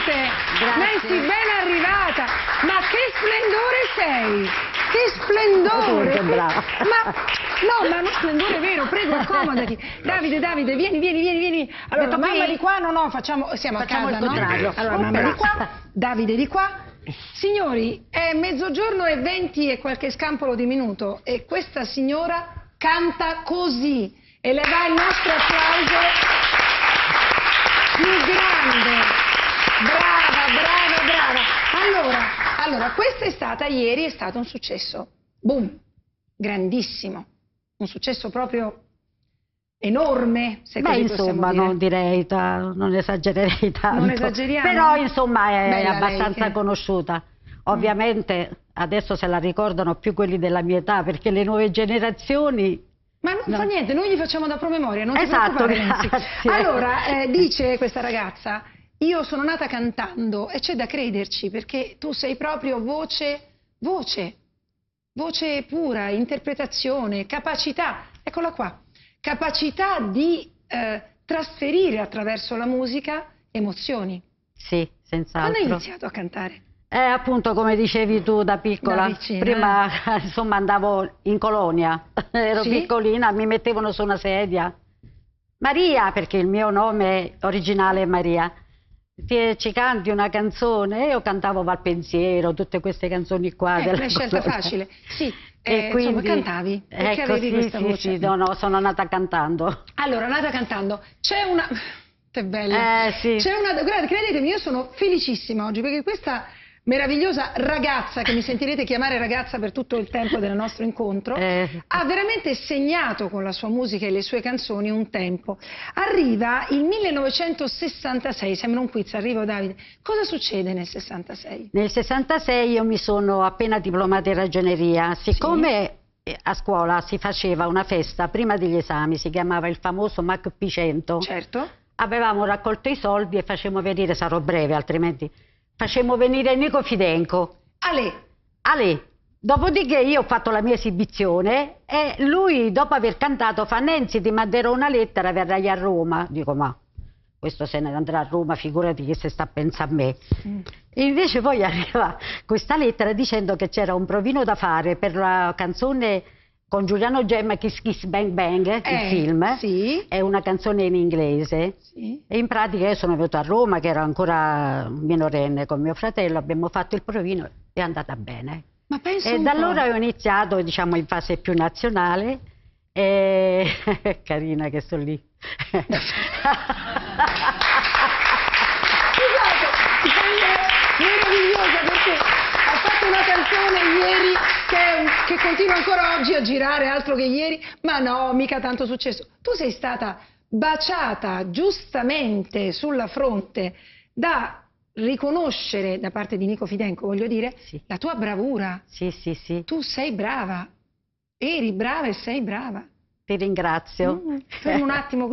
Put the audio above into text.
Nancy, ben arrivata! Ma che splendore sei! Che splendore! Brava. Ma uno splendore vero, prego, accomodati. Davide, vieni. Allora, mamma di qua, no, siamo a casa, il contrario. No? Allora, mamma di qua, Davide di qua. Signori, è mezzogiorno e 20 e qualche scampolo di minuto e questa signora canta così e le va il nostro applauso più grande. Brava. Allora, questa ieri è stato un successo. Boom, grandissimo. Un successo proprio enorme, se così insomma, possiamo dire. non esagererei tanto. Non esageriamo? Però, insomma, è Bella abbastanza lei, conosciuta. Ovviamente, adesso se la ricordano più quelli della mia età, perché le nuove generazioni... Ma non fa niente, noi gli facciamo da promemoria, non ti Esatto, preoccupare, Nancy. grazie. Allora, dice questa ragazza, io sono nata cantando e c'è da crederci, perché tu sei proprio voce pura, interpretazione, capacità, eccola qua, capacità di trasferire attraverso la musica emozioni. Sì, senz'altro. Quando hai iniziato a cantare? Appunto, come dicevi tu, da piccola. Da vicina, prima, insomma, andavo in colonia, ero Sì? piccolina, mi mettevano su una sedia. Maria, perché il mio nome originale è Maria, ci canti una canzone? E io cantavo Valpensiero, tutte queste canzoni qua. Una scelta facile. Sì, e quindi, insomma, cantavi, perché avevi questa voce. Sì, no, sono nata cantando. Allora, nata cantando, c'è una... Che bella! Sì. C'è una... Guarda, credetemi, io sono felicissima oggi, perché questa meravigliosa ragazza, che mi sentirete chiamare ragazza per tutto il tempo del nostro incontro, ha veramente segnato con la sua musica e le sue canzoni un tempo. Arriva il 1966, sembra un quiz, arrivo Davide. Cosa succede nel 66? Nel 66 io mi sono appena diplomata in ragioneria, siccome a scuola si faceva una festa prima degli esami, si chiamava il famoso MACP 100. Certo. Avevamo raccolto i soldi e facevamo venire, sarò breve altrimenti, facemmo venire Nico Fidenco. Ale. Dopodiché io ho fatto la mia esibizione e lui, dopo aver cantato, fa: Nancy, ti manderò una lettera, verrai a Roma. Dico: ma questo se ne andrà a Roma, figurati che se sta a pensare a me. E invece poi arriva questa lettera dicendo che c'era un provino da fare per la canzone con Giuliano Gemma, Kiss Kiss Bang Bang, il film, sì. È una canzone in inglese. Sì. E in pratica io sono venuta a Roma, che ero ancora minorenne con mio fratello, abbiamo fatto il provino e è andata bene. Ma penso e da allora ho iniziato, diciamo, in fase più nazionale. E... carina che sto lì. Scusate, è meravigliosa perché ha fatto una canzone ieri che continua ancora oggi a girare, altro che ieri, ma no, mica tanto successo. Tu sei stata baciata giustamente sulla fronte da riconoscere da parte di Nico Fidenco, voglio dire, la tua bravura. Sì. Tu sei brava, eri brava e sei brava. Ti ringrazio. Fermo un attimo.